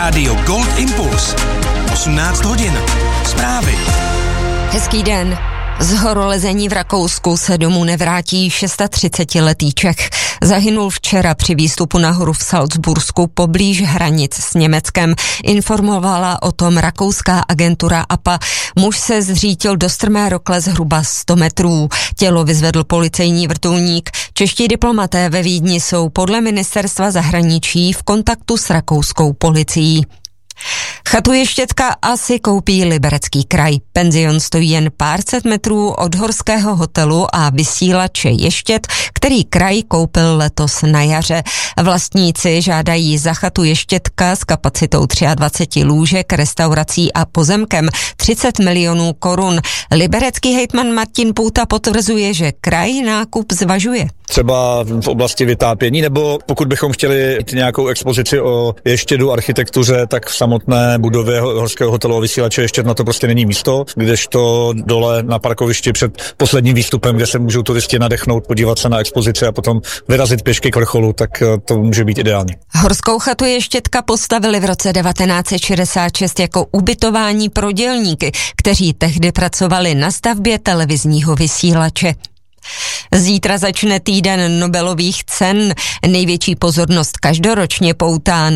Rádio Gold Impuls. 18 hodin. Zprávy. Hezký den. Z horolezení v Rakousku se domů nevrátí 36letý Čech. Zahynul včera při výstupu nahoru v Salzbursku poblíž hranic s Německem. Informovala o tom rakouská agentura APA. Muž se zřítil do strmé rokle zhruba 100 metrů. Tělo vyzvedl policejní vrtulník. Čeští diplomaté ve Vídni jsou podle ministerstva zahraničí v kontaktu s rakouskou policií. Chatu Ještědka asi koupí Liberecký kraj. Penzion stojí jen pár set metrů od horského hotelu a vysílače Ještěd, který kraj koupil letos na jaře. Vlastníci žádají za chatu Ještědka s kapacitou 23 lůžek, restaurací a pozemkem 30 milionů korun. Liberecký hejtman Martin Půta potvrzuje, že kraj nákup zvažuje. Třeba v oblasti vytápění, nebo pokud bychom chtěli nějakou expozici o Ještědu, architektuře, tak v samotné budově horského hotelu vysílače Ještěd na to prostě není místo, kdežto dole na parkovišti před posledním výstupem, kde se můžou turisti nadechnout, podívat se na expozici a potom vyrazit pěšky k vrcholu, tak to může být ideální. Horskou chatu Ještědka postavili v roce 1966 jako ubytování pro dělníky, kteří tehdy pracovali na stavbě televizního vysílače. Zítra začne týden Nobelových cen. Největší pozornost každoročně poutá